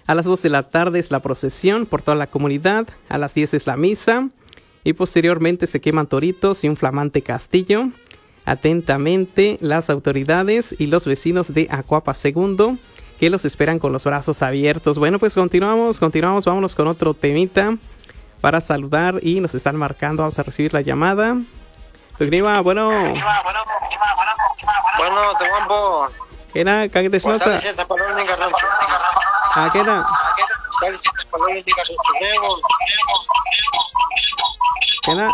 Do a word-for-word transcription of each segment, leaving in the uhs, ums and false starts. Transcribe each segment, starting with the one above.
A las dos de la tarde es la procesión por toda la comunidad. A las diez es la misa. Y posteriormente se queman toritos y un flamante castillo. Atentamente las autoridades y los vecinos de Acuapa Segundo, que los esperan con los brazos abiertos. Bueno, pues continuamos, continuamos, vámonos con otro temita para saludar y nos están marcando. Vamos a recibir la llamada. Tugniwa, bueno. Bueno, te guampo. ¿Qué era? ¿Qué te suelta? ¿Ah, qué era? ¿Qué era?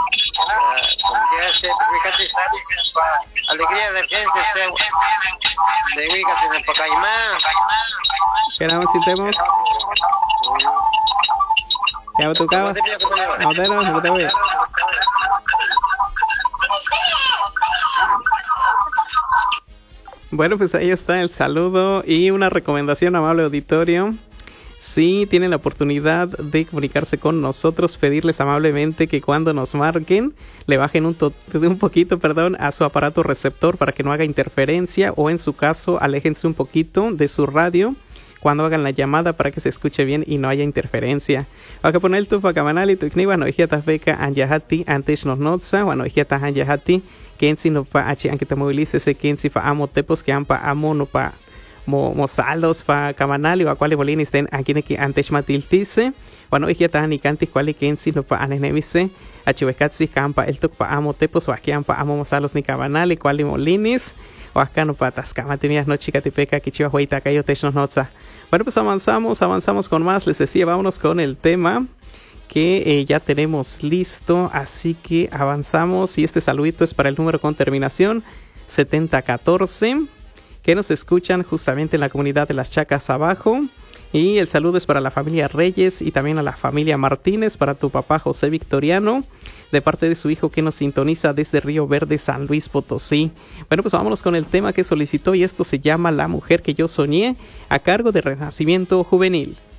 Alegría de gente, se ubica en Pacaimán. ¿Qué era? ¿Sintemos? ¿Qué ha tocado? No te no, no te voy. Bueno, pues ahí está el saludo y una recomendación, amable auditorio. Si tienen la oportunidad de comunicarse con nosotros, pedirles amablemente que cuando nos marquen le bajen un, to- un poquito perdón, a su aparato receptor para que no haga interferencia, o en su caso aléjense un poquito de su radio cuando hagan la llamada para que se escuche bien y no haya interferencia. Vaka poner tu pakamanali tu ikni wano hiata feka anjahati antes nos notsa wano hiata anjahati kensi no pa achi ankita movilice se kensi fa amo tepos que ampa amo no pa mo mo salos pa kamanali wa kwali bolini sten akine ki antes matiltice wano hiata ani kanti kwali kensi no pa anenemise achi wekatsi kampa el tok pa amo tepos wa ki ampa amo salos ni kamanali kwali molinis o acá no patas camatimias no chica tipeca que chiva hueita cayo technos notza. Bueno, pues avanzamos, avanzamos con más. Les decía, vámonos con el tema que eh, ya tenemos listo, así que avanzamos. Y este saludito es para el número con terminación setenta catorce, que nos escuchan justamente en la comunidad de Las Chacas abajo. Y el saludo es para la familia Reyes y también a la familia Martínez, para tu papá José Victoriano, de parte de su hijo que nos sintoniza desde Río Verde, San Luis Potosí. Bueno, pues vámonos con el tema que solicitó, y esto se llama La Mujer que yo soñé, a cargo de Renacimiento Juvenil.